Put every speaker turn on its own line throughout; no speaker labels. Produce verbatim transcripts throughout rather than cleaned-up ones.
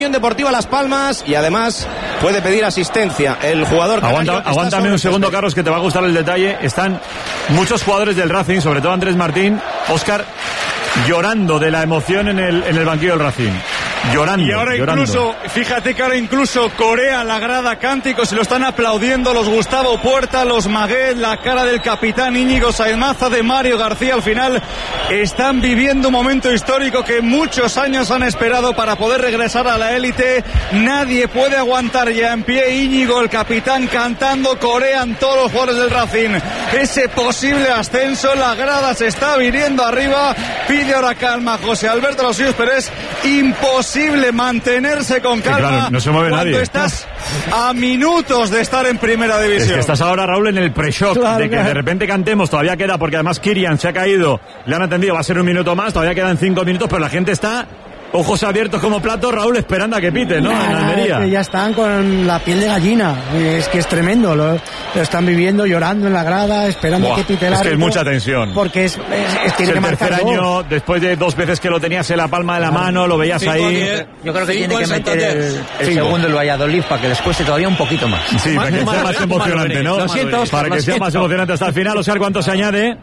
Deportiva Las Palmas y además puede pedir asistencia el jugador.
Aguanta, aguántame un segundo, este... Carlos, que te va a gustar el detalle. Están muchos jugadores del Racing, sobre todo Andrés Martín, Óscar, llorando de la emoción en el, en el banquillo del Racing. Llorando.
Y ahora
llorando.
incluso, fíjate que ahora incluso Corea, la grada, cánticos, se lo están aplaudiendo los Gustavo Puerta, los Maguet, la cara del capitán Íñigo Sáenz Maza, de Mario García. Al final están viviendo un momento histórico que muchos años han esperado para poder regresar a la élite. Nadie puede aguantar ya en pie. Íñigo, el capitán, cantando, corean todos los jugadores del Racing ese posible ascenso. La grada se está viniendo arriba, pide ahora calma José Alberto Los Suyos, pero es imposible mantenerse con calma,
claro, no se mueve
cuando
nadie.
estás a minutos de estar en primera división.
Es que estás ahora, Raúl, en el pre-shock, claro, de que claro. de repente cantemos. Todavía queda, porque además Kirian se ha caído, le han atendido, va a ser un minuto más, todavía quedan cinco minutos, pero la gente está ojos abiertos como platos, Raúl, esperando a que pite, ¿no?
Nah,
en Almería.
Es que ya están con la piel de gallina. Es que es tremendo. Lo, lo están viviendo, llorando en la grada, esperando
Buah,
a que pite el árbitro.
Es que es mucha tensión.
Porque es, es, es, tiene
es
que
el tercer año,
dos.
Después de dos veces que lo tenías en la palma de la mano, lo veías
Cinco,
ahí.
diez,
Yo creo que
Cinco
tiene que meter el, el segundo el Valladolid para que les cueste todavía un poquito más.
Sí, para que sea más emocionante, ¿no?
Lo siento,
para que sea más emocionante hasta el final. Oscar, ¿cuánto se añade?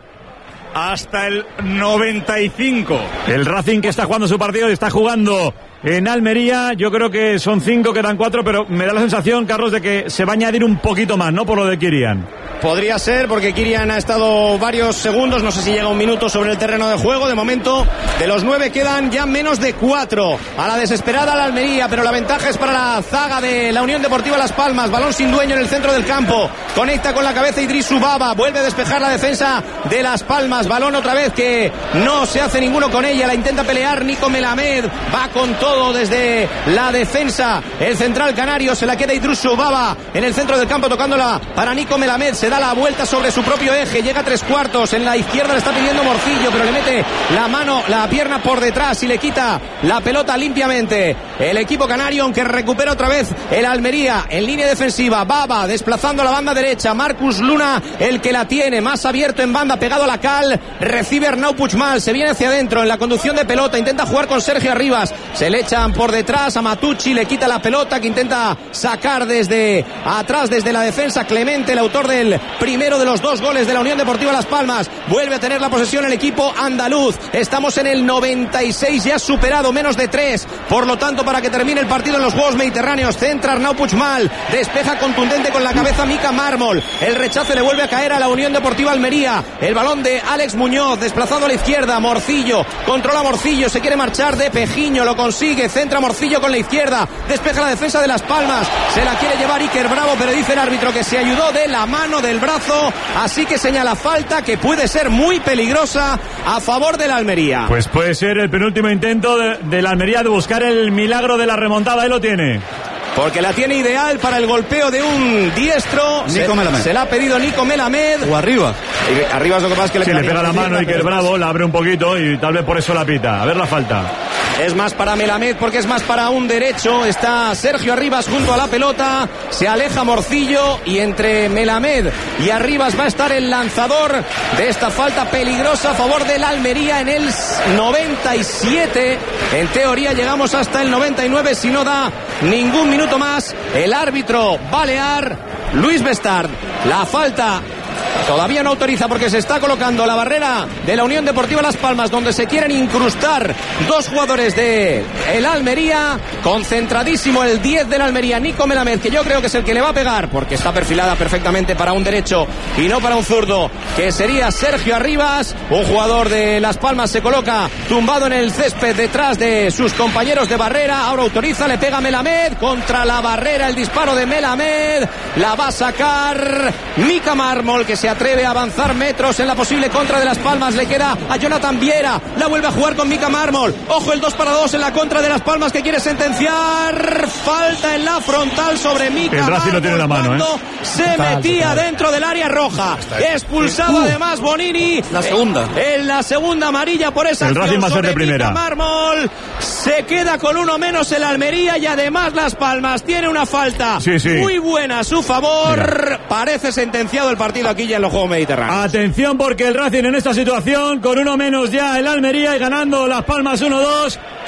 Hasta el noventa y cinco.
El Racing, que está jugando su partido, está jugando en Almería. Yo creo que son cinco, quedan cuatro, pero me da la sensación, Carlos, de que se va a añadir un poquito más, ¿no? Por lo de Kirian.
Podría ser, porque Kirian ha estado varios segundos, no sé si llega un minuto sobre el terreno de juego. De momento, de los nueve quedan ya menos de cuatro. A la desesperada la Almería, pero la ventaja es para la zaga de la Unión Deportiva Las Palmas. Balón sin dueño en el centro del campo. Conecta con la cabeza Idrisu Baba. Vuelve a despejar la defensa de Las Palmas. Balón otra vez que no se hace ninguno con ella. La intenta pelear Nico Melamed. Va con todo desde la defensa. El central canario, se la queda Idrisu Baba en el centro del campo tocándola para Nico Melamed. Se da la vuelta sobre su propio eje, llega a tres cuartos, en la izquierda le está pidiendo Morcillo, pero le mete la mano, la pierna por detrás y le quita la pelota limpiamente el equipo canario, aunque recupera otra vez el Almería en línea defensiva. Baba desplazando la banda derecha, Marcus Luna el que la tiene, más abierto en banda, pegado a la cal, recibe Arnau Puigmal, se viene hacia adentro en la conducción de pelota, intenta jugar con Sergio Arribas, se le echan por detrás a Matucci, le quita la pelota que intenta sacar desde atrás, desde la defensa. Clemente, el autor del primero de los dos goles de la Unión Deportiva Las Palmas, vuelve a tener la posesión el equipo andaluz. Estamos en el noventa y seis, ya superado, menos de tres, por lo tanto, para que termine el partido en los Juegos Mediterráneos. Centra Arnau Puigmal, despeja contundente con la cabeza Mika Mármol, el rechace le vuelve a caer a la Unión Deportiva Almería. El balón de Alex Muñoz, desplazado a la izquierda, Morcillo, controla Morcillo, se quiere marchar de Pejiño, lo consigue, centra Morcillo con la izquierda, despeja la defensa de Las Palmas, se la quiere llevar Iker Bravo, pero dice el árbitro que se ayudó de la mano del brazo, así que señala falta que puede ser muy peligrosa a favor de la Almería.
Pues puede ser el penúltimo intento de, de la Almería de buscar el milagro de la remontada. Ahí lo tiene.
Porque la tiene ideal para el golpeo de un diestro. Se, se la ha pedido Nico Melamed.
O arriba.
Arriba es lo que pasa, es que le,
sí,
pega,
le pega la mano y que el Bravo la abre un poquito y tal vez por eso la pita. A ver la falta.
Es más para Melamed porque es más para un derecho. Está Sergio Arribas junto a la pelota. Se aleja Morcillo y entre Melamed y Arribas va a estar el lanzador de esta falta peligrosa a favor del Almería en el noventa y siete. En teoría llegamos hasta el noventa y nueve si no da ningún minuto más. El árbitro balear, Luis Bestard. La falta todavía no autoriza porque se está colocando la barrera de la Unión Deportiva Las Palmas, donde se quieren incrustar dos jugadores de el Almería. Concentradísimo el diez del Almería, Nico Melamed, que yo creo que es el que le va a pegar porque está perfilada perfectamente para un derecho y no para un zurdo, que sería Sergio Arribas. Un jugador de Las Palmas se coloca tumbado en el césped detrás de sus compañeros de barrera. Ahora autoriza, le pega Melamed contra la barrera, el disparo de Melamed, la va a sacar Mika Mármol, que se atreve a avanzar metros en la posible contra de Las Palmas. Le queda a Jonathan Viera, la vuelve a jugar con Mika Mármol. Ojo el dos para dos en la contra de Las Palmas, que quiere sentenciar. Falta en la frontal sobre Mika.
El Racing no tiene la mano, ¿eh?
Se total, metía total. dentro del área roja. Expulsado uh, además Bonini.
La segunda.
En la segunda amarilla por esa
el
acción
Racing va a ser de primera.
Mika Mármol. Se queda con uno menos el Almería y además Las Palmas tiene una falta
sí, sí.
muy buena a su favor. Mira. Parece sentenciado el partido aquí ya en los Juegos Mediterráneos.
Atención porque el Racing en esta situación, con uno menos ya el Almería y ganando Las Palmas uno dos,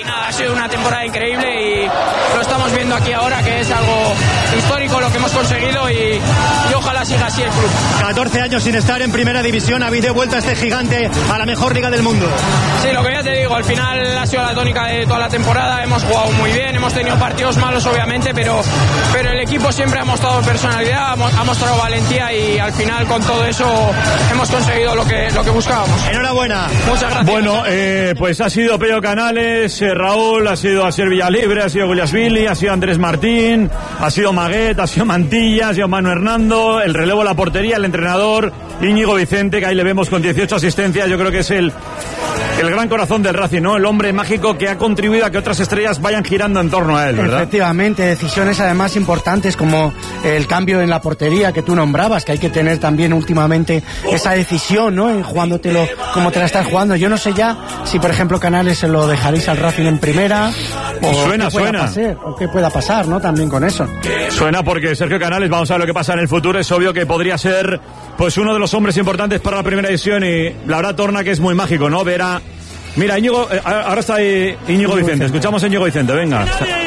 y nada, ha sido una temporada increíble y lo estamos viendo aquí ahora, que es algo histórico lo que hemos conseguido y, y ojalá siga así el club.
catorce años sin estar en primera división, habéis devuelto a este gigante a la mejor liga del mundo.
Sí, lo que ya te digo, al final ha sido la tónica de toda la temporada, hemos jugado muy bien, hemos tenido partidos malos obviamente, pero, pero el equipo siempre ha mostrado personalidad, ha mostrado valentía y al final con todo eso hemos conseguido lo que, lo que buscábamos.
Enhorabuena.
Muchas gracias.
Bueno, eh, pues ha sido Pello Canales, eh, Raúl, ha sido Asier Villalibre, ha sido Gugliasvili, ha sido Andrés Martín, ha sido Maguet, ha sido Mantilla, ha sido Manu Hernando, el relevo de la portería, el entrenador Íñigo Vicente, que ahí le vemos con dieciocho asistencias. Yo creo que es el, el gran corazón del Racing, ¿no? El hombre mágico que ha contribuido a que otras estrellas vayan girando en torno a él, ¿verdad?
Efectivamente, decisiones además importantes como el cambio en la portería que tú nombrabas, que hay que tener también últimamente esa decisión, ¿no? En jugándotelo como te la estás jugando. Yo no sé ya si, por ejemplo, Canales se lo dejaréis al Racing en primera o
suena,
qué pueda
suena.
pasar, o qué pueda pasar, ¿no? También con eso.
Suena porque Sergio Canales, vamos a ver lo que pasa en el futuro, es obvio que podría ser pues uno de los hombres importantes para la primera división y la verdad torna que es muy mágico, ¿no? Ver a... Mira, Íñigo, eh, ahora está ahí Íñigo Vicente, escuchamos a Íñigo Vicente, venga.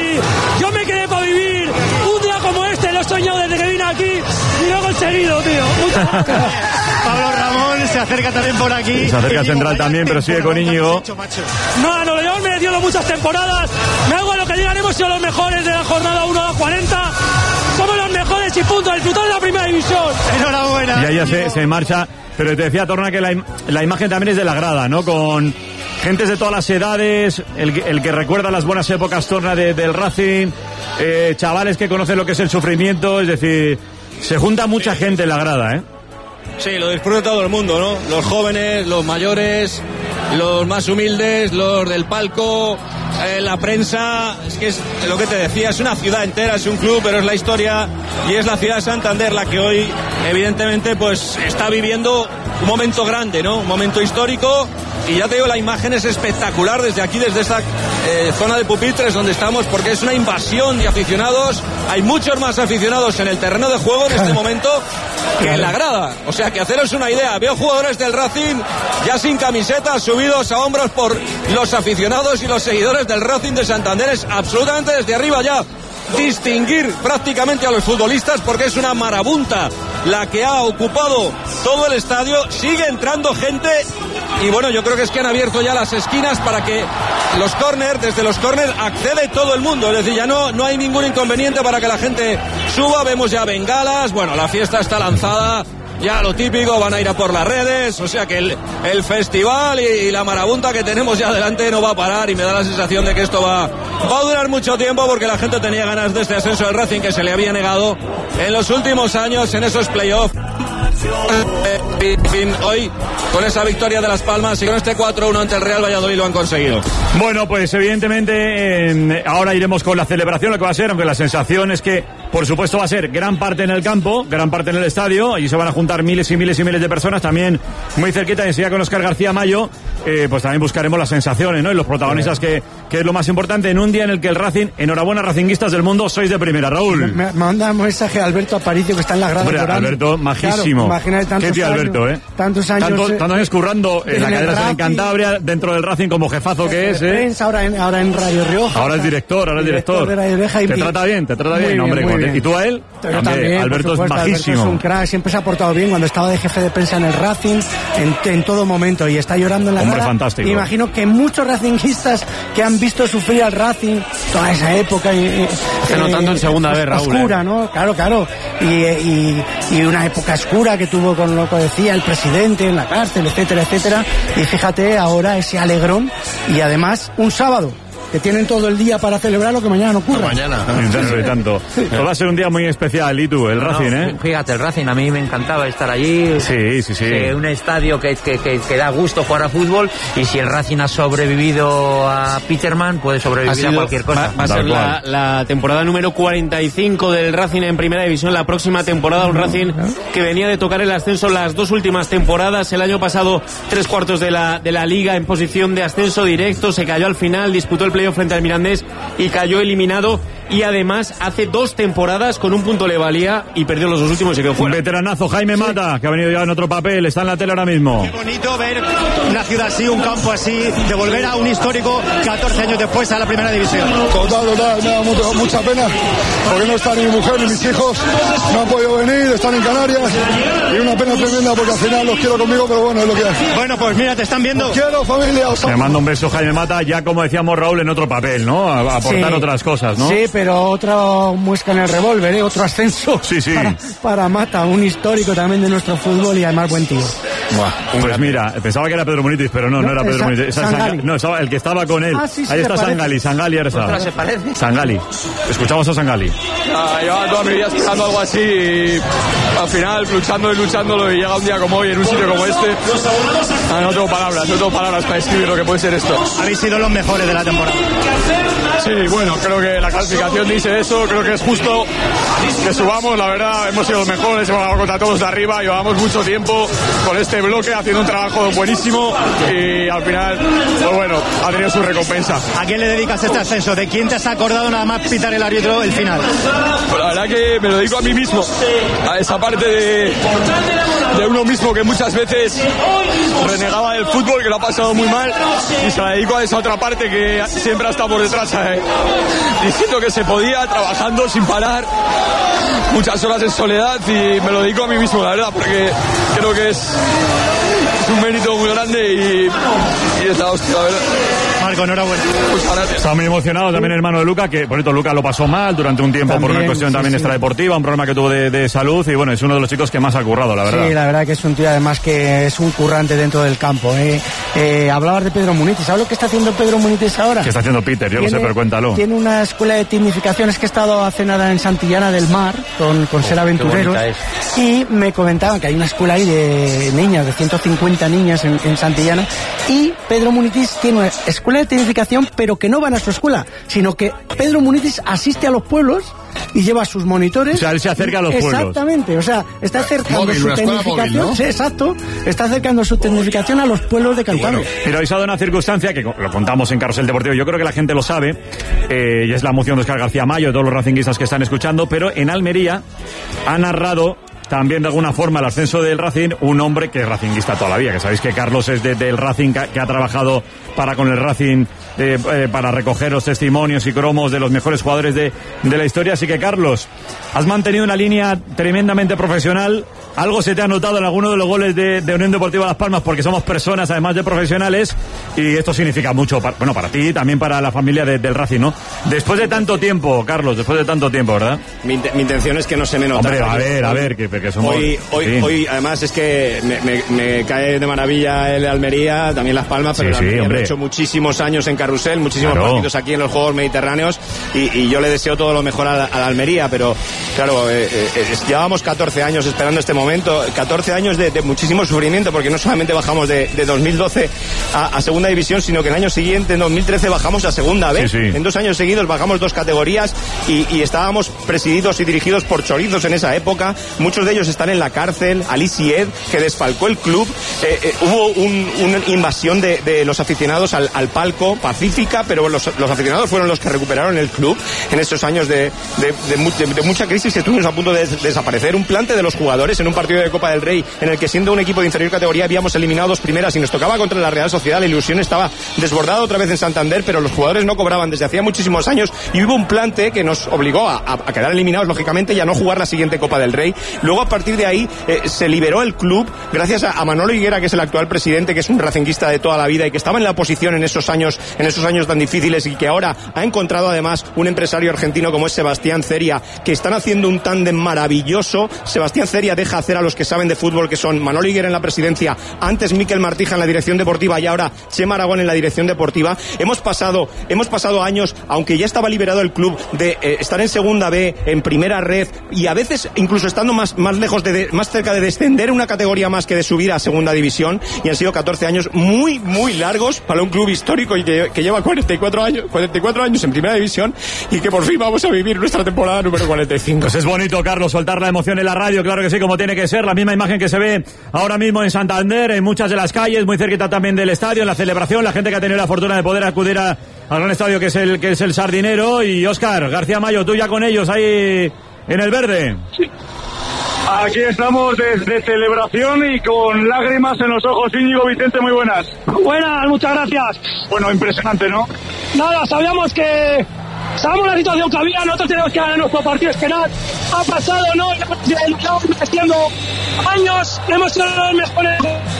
Yo me quedé para vivir un día como este, lo he soñado desde que vine aquí y lo he conseguido, tío.
Pablo Ramón se acerca también por aquí.
Se acerca central también, pero sigue con Íñigo.
No, nos lo llevamos merecido muchas temporadas. Me hago a lo que digan, hemos sido los mejores de la jornada uno a cuarenta. Somos los mejores y punto, a disfrutar de la primera división.
Enhorabuena.
Y ahí ya se, se marcha, pero te decía Torna que la, im- la imagen también es de la grada, ¿no? Con gentes de todas las edades, el, el que recuerda las buenas épocas Torna de, del Racing, eh, chavales que conocen lo que es el sufrimiento, es decir, se junta mucha gente en la grada, ¿eh?
Sí, lo disfruta todo el mundo, ¿no? Los jóvenes, los mayores, los más humildes, los del palco, eh, la prensa. Es que es lo que te decía, es una ciudad entera, es un club, pero es la historia y es la ciudad de Santander la que hoy, evidentemente, pues está viviendo un momento grande, ¿no? Un momento histórico. Y ya te digo, la imagen es espectacular desde aquí, desde esta eh, zona de pupitres donde estamos, porque es una invasión de aficionados. Hay muchos más aficionados en el terreno de juego en este momento que en la grada. O sea, que haceros una idea, veo jugadores del Racing ya sin camiseta, subidos a hombros por los aficionados y los seguidores del Racing de Santander. Es absolutamente desde arriba ya distinguir prácticamente a los futbolistas, porque es una marabunta la que ha ocupado todo el estadio. Sigue entrando gente y bueno, yo creo que es que han abierto ya las esquinas para que los córner, desde los córner accede todo el mundo, es decir, ya no, no hay ningún inconveniente para que la gente suba. Vemos ya bengalas, bueno, la fiesta está lanzada, ya lo típico, van a ir a por las redes, o sea que el, el festival y, y la marabunta que tenemos ya delante no va a parar, y me da la sensación de que esto va, va a durar mucho tiempo, porque la gente tenía ganas de este ascenso del Racing que se le había negado en los últimos años en esos playoffs. En fin, hoy con esa victoria de Las Palmas y con este cuatro uno ante el Real Valladolid lo han conseguido.
Bueno, pues evidentemente eh, ahora iremos con la celebración, lo que va a ser, aunque la sensación es que por supuesto va a ser gran parte en el campo, gran parte en el estadio, allí se van a juntar miles y miles y miles de personas, también muy cerquita, y enseguida con Óscar García Mayo, eh, pues también buscaremos las sensaciones, ¿no? Y los protagonistas, que, que es lo más importante en un día en el que el Racing, enhorabuena racinguistas del mundo, sois de primera, Raúl.
Me manda un mensaje a Alberto Aparicio, que está en la grada.
Hombre,
llorando.
Alberto, majísimo.
Claro, imagínate tantos
Qué tío
años,
Alberto, ¿eh?
Tantos años.
Tanto,
eh,
tantos años currando en,
en
la
el
cadena en
Racing,
Cantabria, dentro del Racing como jefazo que es, ¿eh?
Prensa, ahora, en, ahora en Radio Rioja.
Ahora es director, ahora es director.
de Radio Rioja y-
Te trata bien, te trata
Muy
bien,
bien,
hombre.
muy
con-
bien.
¿Y tú a él?
Yo
Hombre,
también,
Alberto
por
es
supuesto,
majísimo.
Alberto es un crack, siempre se ha portado bien cuando estaba de jefe de prensa en el Racing, en, en todo momento, y está llorando en la
Hombre,
grada.
fantástico.
Imagino que muchos racinguistas que han visto sufrir al Racing toda esa época y, y-
Se notando en segunda vez, Raúl,
oscura,
¿eh?
¿no? Claro, claro. Y, y, y una época oscura que tuvo con lo que decía el presidente en la cárcel, etcétera, etcétera. Y fíjate ahora ese alegrón, y además un sábado que tienen todo el día para celebrar lo que mañana no ocurra.
Mañana.
Y tanto, y tanto. Pues va a ser un día muy especial, y tú, el
No,
Racing,
no,
¿eh?
Fíjate, el Racing, a mí me encantaba estar allí.
Sí, sí, sí.
Eh, un estadio que, que, que, que da gusto jugar a fútbol, y si el Racing ha sobrevivido a Peterman, puede sobrevivir
Ha sido-
a cualquier cosa.
Va, va a ser la, la temporada número cuarenta y cinco del Racing en primera división. La próxima temporada, un Racing que venía de tocar el ascenso las dos últimas temporadas. El año pasado, tres cuartos de la, de la liga en posición de ascenso directo. Se cayó al final, disputó el playoff frente al Mirandés y cayó eliminado. y además hace dos temporadas con un punto le valía y perdió los dos últimos y se quedó fuera.
Un veteranazo, Jaime Mata, que ha venido ya en otro papel, está en la tele ahora mismo.
Qué bonito ver una ciudad así, un campo así, de volver a un histórico catorce años después a la primera división.
Total, total, me da mucho, mucha pena, porque no está ni mi mujer ni mis hijos, no han podido venir, están en Canarias, y una pena tremenda porque al final los quiero conmigo, pero bueno, es lo que hay.
Bueno, pues mira, te están viendo.
Os quiero, familia. Os...
Me manda un beso, Jaime Mata, ya como decíamos Raúl, en otro papel, ¿no? A, a aportar sí. otras cosas, ¿no?
Sí, pero otra muesca en el revólver, ¿eh? Otro ascenso.
Sí, sí.
Para, para Mata, un histórico también de nuestro fútbol y además buen tío.
Buah, pues mira, pensaba que era Pedro Munitis, pero no, no, no era Pedro Munitis. Esa Sangali. No, estaba el que estaba con él.
Ah, sí, sí,
ahí está Sangali, Sangali ahora está.
¿Se parece?
Sangali. Escuchamos a Sangali.
Ah, llevaba toda mi vida esperando algo así y al final luchando y luchándolo y llega un día como hoy en un sitio como este. Ah, no tengo palabras, no tengo palabras para describir lo que puede ser esto.
Habéis sido los mejores de la temporada.
Sí, bueno, creo que la clasificación dice eso, creo que es justo que subamos, la verdad, hemos sido los mejores, hemos ganado contra todos de arriba, llevamos mucho tiempo con este bloque haciendo un trabajo buenísimo y al final, pues bueno, ha tenido su recompensa.
¿A quién le dedicas este ascenso? ¿De quién te has acordado nada más pitar el árbitro el final?
Pues la verdad que me lo dedico a mí mismo, a esa parte de, de uno mismo que muchas veces renegaba del fútbol, que lo ha pasado muy mal, y se la dedico a esa otra parte que siempre ha estado por detrás, ¿eh? Diciendo que se podía, trabajando sin parar, muchas horas en soledad, y me lo dedico a mí mismo, la verdad, porque creo que es, es un mérito muy grande y, y es la hostia, la verdad.
Marco, enhorabuena.
Muchas gracias.
Está muy emocionado también el hermano de Luca, que por cierto Luca lo pasó mal durante un tiempo también, por una cuestión sí, también sí. extradeportiva, un problema que tuvo de, de salud, y bueno, es uno de los chicos que más ha currado, la verdad.
Sí, la verdad que es un tío además que es un currante dentro del campo. ¿eh? Eh, hablabas de Pedro Munitis, ¿sabes lo que está haciendo Pedro Munitis ahora?
¿Qué está haciendo Peter? Yo tiene, lo sé, pero cuéntalo.
Tiene una escuela de tecnificación, es que he estado hace nada en Santillana del Mar con, con oh, Ser Aventureros, y me comentaban que hay una escuela ahí de niñas, de ciento cincuenta niñas en, en Santillana, y Pedro Munitis tiene una escuela de tecnificación, pero que no van a su escuela, sino que Pedro Munitis asiste a los pueblos y lleva a sus monitores.
O sea, él se acerca a los pueblos.
Exactamente, o sea, está acercando
móvil,
su
una
tecnificación.
móvil, ¿no?
Sí, exacto. Está acercando su tecnificación a los pueblos de Cantano.
Bueno, pero hoy se ha dado una circunstancia que lo contamos en Carrusel Deportivo. Yo creo que la gente lo sabe, eh, y es la emoción de Oscar García Mayo, de todos los racinguistas que están escuchando, pero en Almería ha narrado también de alguna forma el ascenso del Racing un hombre que es racinguista toda la vida, que sabéis que Carlos es de, del Racing, que, que ha trabajado para con el Racing eh, eh, para recoger los testimonios y cromos de los mejores jugadores de, de la historia. Así que Carlos, has mantenido una línea tremendamente profesional. Algo se te ha notado en alguno de los goles de, de Unión Deportiva Las Palmas, porque somos personas además de profesionales, y esto significa mucho para, bueno, para ti y también para la familia de, del Racing, ¿no? Después de tanto tiempo, Carlos, después de tanto tiempo, ¿verdad?
Mi, mi intención es que no se me note.
Hombre, a ver, a ver, que, que somos...
Hoy, hoy, sí. hoy además es que me, me, me cae de maravilla el Almería, también Las Palmas, pero sí, sí, he hecho muchísimos años en Carrusel, muchísimos claro. partidos aquí en los Juegos Mediterráneos, y, y yo le deseo todo lo mejor a la, a la Almería, pero claro, eh, eh, llevábamos catorce años esperando este momento, catorce años de, de muchísimo sufrimiento, porque no solamente bajamos de, de dos mil doce a, a Segunda División, sino que el año siguiente, en dos mil trece, bajamos a Segunda B. Sí, sí. En dos años seguidos bajamos dos categorías, y, y estábamos presididos y dirigidos por chorizos en esa época. Muchos de ellos están en la cárcel. Ali Sied, que desfalcó el club. Eh, eh, hubo un, una invasión de, de los aficionados al, al palco, pacífica, pero los, los aficionados fueron los que recuperaron el club en estos años de, de, de, de, de mucha crisis que estuvimos a punto de, de desaparecer. Un plante de los jugadores en un partido de Copa del Rey en el que, siendo un equipo de inferior categoría, habíamos eliminado dos primeras y nos tocaba contra la Real Sociedad. La ilusión estaba desbordada otra vez en Santander, pero los jugadores no cobraban desde hacía muchísimos años, y hubo un plante que nos obligó a, a, a quedar eliminados, lógicamente, y a no jugar la siguiente Copa del Rey. Luego, a partir de ahí, eh, se liberó el club gracias a, a Manolo Higuera, que es el actual presidente, que es un racinguista de toda la vida y que estaba en la oposición en esos años, en esos años tan difíciles, y que ahora ha encontrado además un empresario argentino como es Sebastián Ceria, que están haciendo un tándem maravilloso. Sebastián Ceria deja hacer a los que saben de fútbol, que son Manolo Higuera en la presidencia, antes Miquel Martija en la dirección deportiva y ahora Chema Aragón en la dirección deportiva. Hemos pasado, hemos pasado años, aunque ya estaba liberado el club, de eh, estar en Segunda B, en Primera Red, y a veces incluso estando más, más lejos de, de más cerca de descender una categoría más que de subir a Segunda División, y han sido catorce años muy, muy largos para un club histórico y que, que lleva cuarenta y cuatro años, cuarenta y cuatro años en Primera División, y que por fin vamos a vivir nuestra temporada número cuarenta y cinco.
Pues es bonito, Carlos, soltar la emoción en la radio, claro que sí, como tiene que ser, la misma imagen que se ve ahora mismo en Santander, en muchas de las calles, muy cerquita también del estadio, en la celebración, la gente que ha tenido la fortuna de poder acudir a al gran estadio que es el que es el Sardinero. Y Óscar García Mayo, tú ya con ellos ahí en el verde.
Sí. Aquí estamos desde celebración y con lágrimas en los ojos. Íñigo, Vicente, muy buenas.
Buenas, muchas gracias.
Bueno, impresionante, ¿no?
Nada, sabíamos que... Sabemos la situación que había, nosotros tenemos que ganar nuestro partido, esperar. Ha pasado, ¿no? Estamos haciendo años, hemos sido los mejores.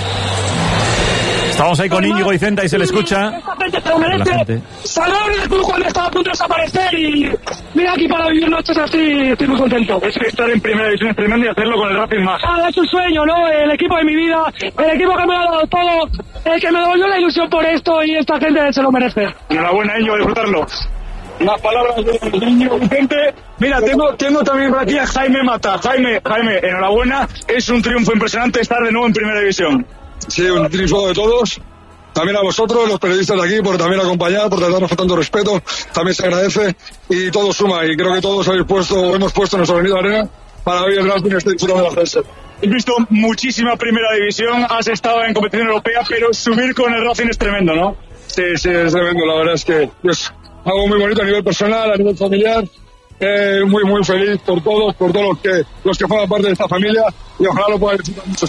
Estamos ahí con Íñigo Vicenta y se le escucha.
Esta gente se lo merece. Salvaron el club cuando estaba a punto de desaparecer y mira aquí para vivir noches así, estoy muy contento.
Es que estar en primera división es tremendo y hacerlo con el Racing más.
Ah, es un sueño, ¿no? El equipo de mi vida, el equipo que me ha dado todo, el que me devolvió la ilusión por esto y esta gente se lo merece.
Enhorabuena, Íñigo, disfrutarlo. Las palabras de Íñigo Vicente. Mira, tengo, tengo también por aquí a Jaime Mata. Jaime, Jaime, enhorabuena. Es un triunfo impresionante estar de nuevo en primera división.
Sí, un triunfo de todos. También a vosotros, los periodistas de aquí, por también acompañar, por tratarnos con tanto respeto. También se agradece y todo suma. Y creo que todos habéis puesto, hemos puesto nuestra avenida Arena para hoy el Racing esté disfrutando de la defensa.
Has visto muchísima primera división, has estado en competición europea, pero subir con el Racing es tremendo, ¿no?
Sí, sí, es tremendo. La verdad es que es algo muy bonito a nivel personal, a nivel familiar. Eh, muy, muy feliz por todos, por todos los que, los que forman parte de esta familia y ojalá lo puedan disfrutar muchos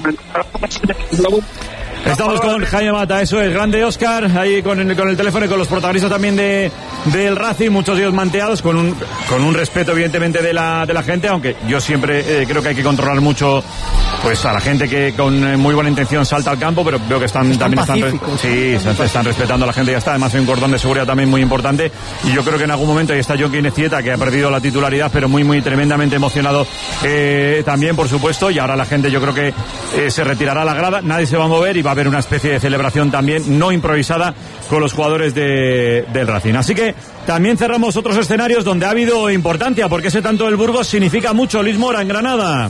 menos.
Estamos con Jaime Mata, eso es, grande Óscar, ahí con el, con el teléfono y con los protagonistas también de del Racing, muchos de ellos manteados, con un con un respeto evidentemente de la de la gente, aunque yo siempre eh, creo que hay que controlar mucho pues a la gente que con eh, muy buena intención salta al campo, pero veo que están, están también están, re, sí, están, están respetando a la gente, ya está, además hay un cordón de seguridad también muy importante, y yo creo que en algún momento ahí está Joaquín Ezzieta, que ha perdido la titularidad, pero muy muy tremendamente emocionado eh, también, por supuesto, y ahora la gente yo creo que eh, se retirará a la grada, nadie se va a mover y va a haber una especie de celebración también no improvisada con los jugadores de, del Racing. Así que también cerramos otros escenarios donde ha habido importancia, porque ese tanto del Burgos significa mucho. Luis Mora en Granada.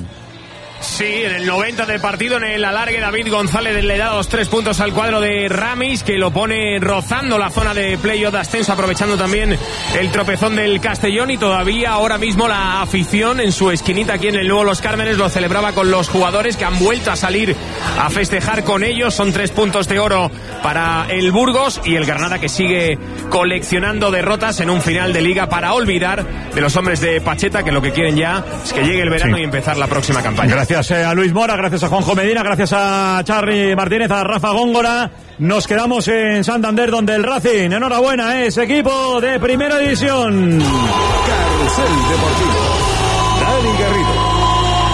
Sí, en el noventa del partido, en el alargue, David González le da los tres puntos al cuadro de Ramis, que lo pone rozando la zona de playoff de ascenso, aprovechando también el tropezón del Castellón, y todavía ahora mismo la afición en su esquinita aquí en el nuevo Los Cármenes lo celebraba con los jugadores que han vuelto a salir a festejar con ellos. Son tres puntos de oro para el Burgos y el Granada, que sigue coleccionando derrotas en un final de liga para olvidar de los hombres de Pacheta, que lo que quieren ya es que llegue el verano, sí, y empezar la próxima campaña.
Gracias. Gracias a Luis Mora, gracias a Juanjo Medina, gracias a Charly Martínez, a Rafa Góngora. Nos quedamos en Santander, donde el Racing, enhorabuena, es equipo de primera división.
Carrusel Deportivo.